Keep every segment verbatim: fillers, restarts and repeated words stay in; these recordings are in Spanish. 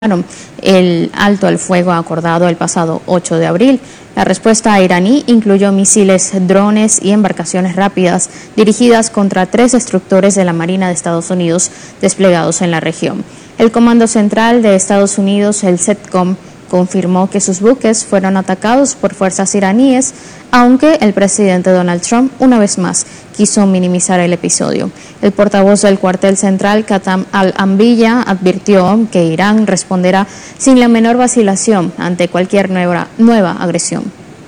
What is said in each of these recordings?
el alto al fuego acordado el pasado ocho de abril. La respuesta iraní incluyó misiles, drones y embarcaciones rápidas dirigidas contra tres destructores de la Marina de Estados Unidos desplegados en la región. El Comando Central de Estados Unidos, el CENTCOM, confirmó que sus buques fueron atacados por fuerzas iraníes, aunque el presidente Donald Trump, una vez más, quiso minimizar el episodio. El portavoz del cuartel central, Qatam al-Anbiya, advirtió que Irán responderá sin la menor vacilación ante cualquier nueva, nueva agresión.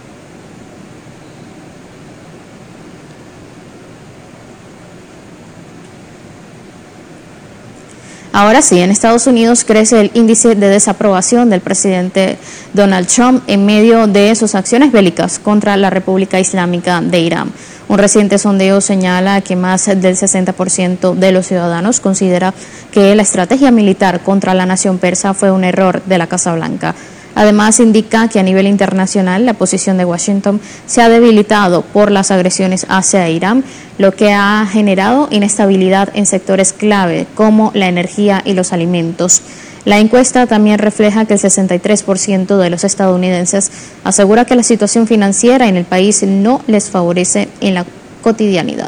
Ahora sí, en Estados Unidos crece el índice de desaprobación del presidente Donald Trump en medio de sus acciones bélicas contra la República Islámica de Irán. Un reciente sondeo señala que más del sesenta por ciento de los ciudadanos considera que la estrategia militar contra la nación persa fue un error de la Casa Blanca. Además, indica que a nivel internacional la posición de Washington se ha debilitado por las agresiones hacia Irán, lo que ha generado inestabilidad en sectores clave como la energía y los alimentos. La encuesta también refleja que el sesenta y tres por ciento de los estadounidenses asegura que la situación financiera en el país no les favorece en la cotidianidad.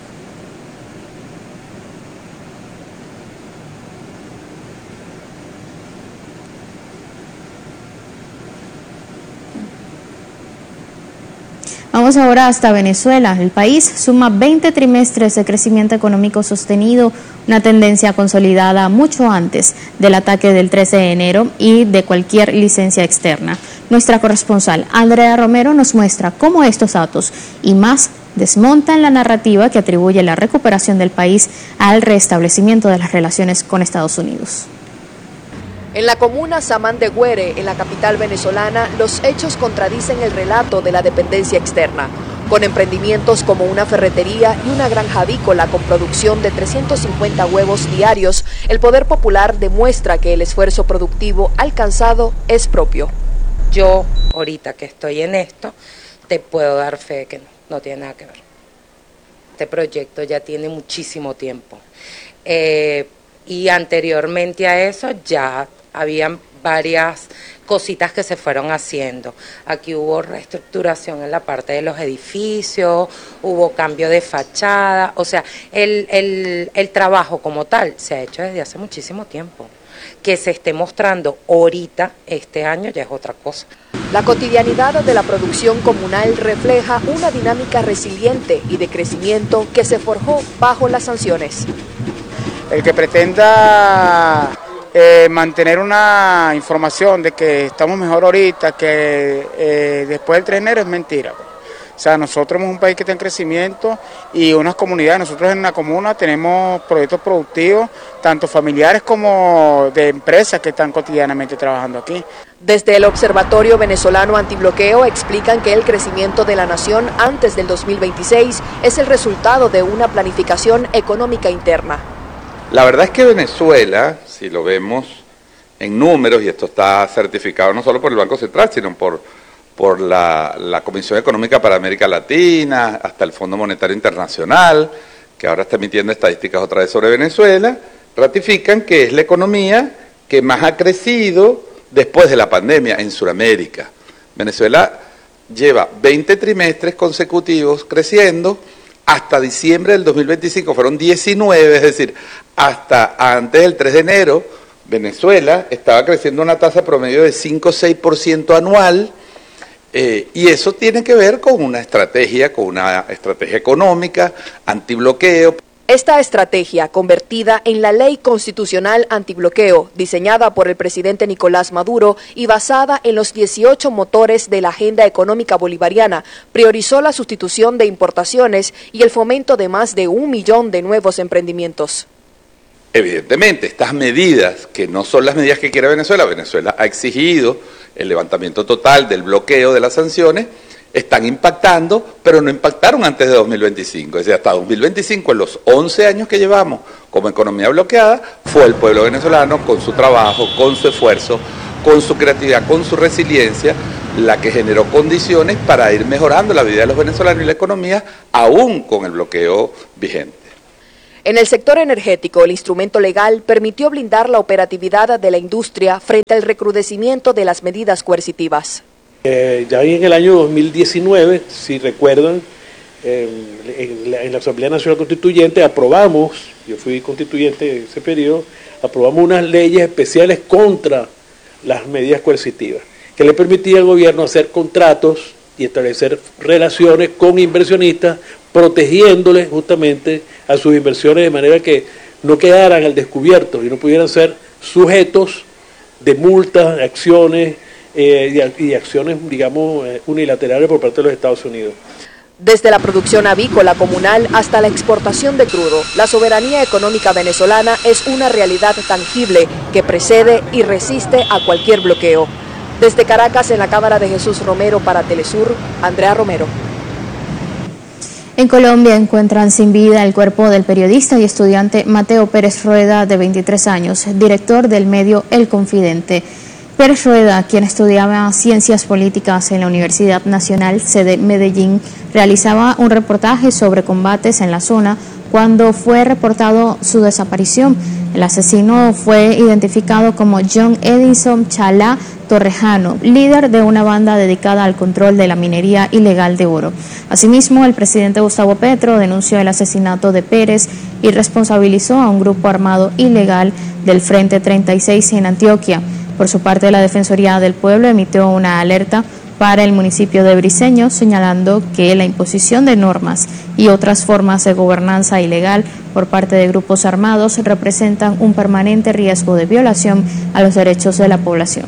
Vamos ahora hasta Venezuela. El país suma veinte trimestres de crecimiento económico sostenido, una tendencia consolidada mucho antes del ataque del trece de enero y de cualquier licencia externa. Nuestra corresponsal Andrea Romero nos muestra cómo estos datos y más desmontan la narrativa que atribuye la recuperación del país al restablecimiento de las relaciones con Estados Unidos. En la comuna Samán de Güere, en la capital venezolana, los hechos contradicen el relato de la dependencia externa. Con emprendimientos como una ferretería y una granja avícola con producción de trescientos cincuenta huevos diarios, el poder popular demuestra que el esfuerzo productivo alcanzado es propio. Yo, ahorita que estoy en esto, te puedo dar fe de que no, no tiene nada que ver. Este proyecto ya tiene muchísimo tiempo. Eh, y anteriormente a eso ya habían varias cositas que se fueron haciendo. Aquí hubo reestructuración en la parte de los edificios, hubo cambio de fachada, o sea, el, el, el trabajo como tal se ha hecho desde hace muchísimo tiempo. Que se esté mostrando ahorita, este año, ya es otra cosa. La cotidianidad de la producción comunal refleja una dinámica resiliente y de crecimiento que se forjó bajo las sanciones. El que pretenda eh, mantener una información de que estamos mejor ahorita que eh, después del tres de enero es mentira. O sea, nosotros somos un país que está en crecimiento y unas comunidades, nosotros en la comuna tenemos proyectos productivos, tanto familiares como de empresas que están cotidianamente trabajando aquí. Desde el Observatorio Venezolano Antibloqueo explican que el crecimiento de la nación antes del dos mil veintiséis es el resultado de una planificación económica interna. La verdad es que Venezuela, si lo vemos en números, y esto está certificado no solo por el Banco Central, sino por, por la, la Comisión Económica para América Latina, hasta el Fondo Monetario Internacional, que ahora está emitiendo estadísticas otra vez sobre Venezuela, ratifican que es la economía que más ha crecido después de la pandemia en Sudamérica. Venezuela lleva veinte trimestres consecutivos creciendo. Hasta diciembre del dos mil veinticinco fueron diecinueve, es decir, hasta antes del tres de enero, Venezuela estaba creciendo una tasa promedio de cinco o seis por ciento anual, eh, y eso tiene que ver con una estrategia, con una estrategia económica, antibloqueo. Esta estrategia, convertida en la Ley Constitucional Antibloqueo, diseñada por el presidente Nicolás Maduro y basada en los dieciocho motores de la Agenda Económica Bolivariana, priorizó la sustitución de importaciones y el fomento de más de un millón de nuevos emprendimientos. Evidentemente, estas medidas, que no son las medidas que quiere Venezuela, Venezuela ha exigido el levantamiento total del bloqueo de las sanciones, están impactando, pero no impactaron antes de dos mil veinticinco. Es decir, hasta dos mil veinticinco, en los once años que llevamos como economía bloqueada, fue el pueblo venezolano con su trabajo, con su esfuerzo, con su creatividad, con su resiliencia, la que generó condiciones para ir mejorando la vida de los venezolanos y la economía, aún con el bloqueo vigente. En el sector energético, el instrumento legal permitió blindar la operatividad de la industria frente al recrudecimiento de las medidas coercitivas. Eh, ya en el año dos mil diecinueve, si recuerdan, eh, en, la, en la Asamblea Nacional Constituyente aprobamos, yo fui constituyente en ese periodo, aprobamos unas leyes especiales contra las medidas coercitivas, que le permitía al gobierno hacer contratos y establecer relaciones con inversionistas, protegiéndoles justamente a sus inversiones de manera que no quedaran al descubierto y no pudieran ser sujetos de multas, de acciones eh, y, y acciones, digamos, unilaterales por parte de los Estados Unidos. Desde la producción avícola comunal hasta la exportación de crudo, la soberanía económica venezolana es una realidad tangible que precede y resiste a cualquier bloqueo. Desde Caracas, en la Cámara de Jesús Romero para Telesur, Andrea Romero. En Colombia encuentran sin vida el cuerpo del periodista y estudiante Mateo Pérez Rueda, de veintitrés años, director del medio El Confidente. Pérez Rueda, quien estudiaba Ciencias Políticas en la Universidad Nacional sede Medellín, realizaba un reportaje sobre combates en la zona cuando fue reportado su desaparición. El asesino fue identificado como John Edison Chalá Torrejano, líder de una banda dedicada al control de la minería ilegal de oro. Asimismo, el presidente Gustavo Petro denunció el asesinato de Pérez y responsabilizó a un grupo armado ilegal del Frente treinta y seis en Antioquia. Por su parte, la Defensoría del Pueblo emitió una alerta para el municipio de Briceño, señalando que la imposición de normas y otras formas de gobernanza ilegal por parte de grupos armados representan un permanente riesgo de violación a los derechos de la población.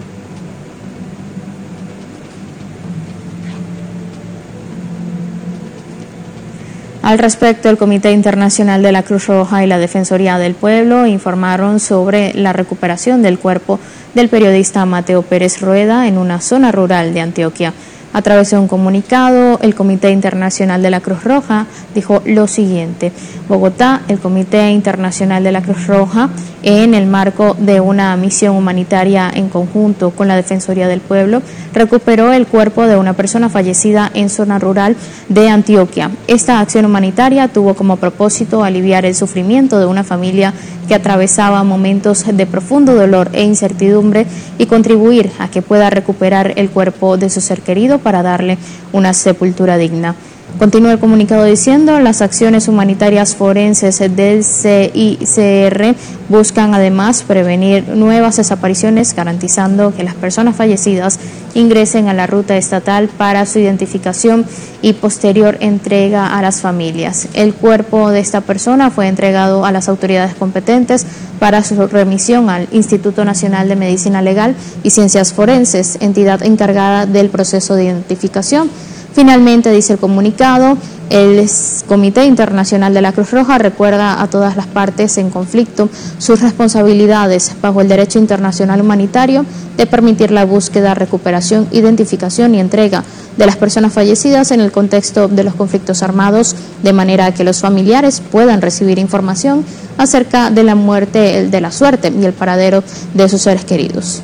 Al respecto, el Comité Internacional de la Cruz Roja y la Defensoría del Pueblo informaron sobre la recuperación del cuerpo del periodista Mateo Pérez Rueda en una zona rural de Antioquia. A través de un comunicado, el Comité Internacional de la Cruz Roja dijo lo siguiente: Bogotá, el Comité Internacional de la Cruz Roja, en el marco de una misión humanitaria en conjunto con la Defensoría del Pueblo, recuperó el cuerpo de una persona fallecida en zona rural de Antioquia. Esta acción humanitaria tuvo como propósito aliviar el sufrimiento de una familia que atravesaba momentos de profundo dolor e incertidumbre y contribuir a que pueda recuperar el cuerpo de su ser querido para darle una sepultura digna. Continúa el comunicado diciendo: las acciones humanitarias forenses del C I C R buscan además prevenir nuevas desapariciones, garantizando que las personas fallecidas ingresen a la ruta estatal para su identificación y posterior entrega a las familias. El cuerpo de esta persona fue entregado a las autoridades competentes para su remisión al Instituto Nacional de Medicina Legal y Ciencias Forenses, entidad encargada del proceso de identificación. Finalmente, dice el comunicado, el Comité Internacional de la Cruz Roja recuerda a todas las partes en conflicto sus responsabilidades bajo el derecho internacional humanitario de permitir la búsqueda, recuperación, identificación y entrega de las personas fallecidas en el contexto de los conflictos armados, de manera que los familiares puedan recibir información acerca de la muerte, de la suerte y el paradero de sus seres queridos.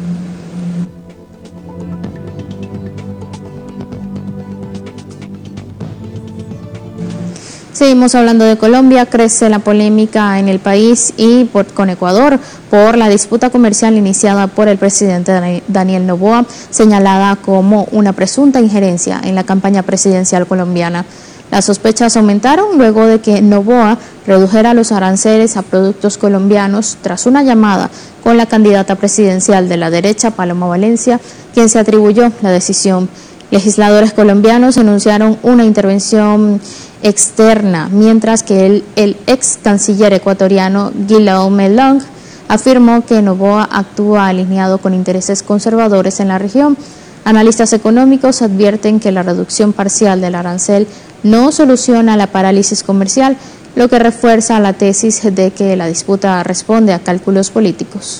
Seguimos hablando de Colombia. Crece la polémica en el país y por, con Ecuador por la disputa comercial iniciada por el presidente Daniel Noboa, señalada como una presunta injerencia en la campaña presidencial colombiana. Las sospechas aumentaron luego de que Noboa redujera los aranceles a productos colombianos tras una llamada con la candidata presidencial de la derecha, Paloma Valencia, quien se atribuyó la decisión. Legisladores colombianos anunciaron una intervención externa, mientras que el, el ex canciller ecuatoriano Guillaume Long afirmó que Noboa actúa alineado con intereses conservadores en la región. Analistas económicos advierten que la reducción parcial del arancel no soluciona la parálisis comercial, lo que refuerza la tesis de que la disputa responde a cálculos políticos.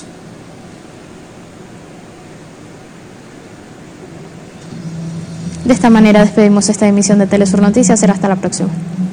De esta manera despedimos esta emisión de Telesur Noticias. Será hasta la próxima.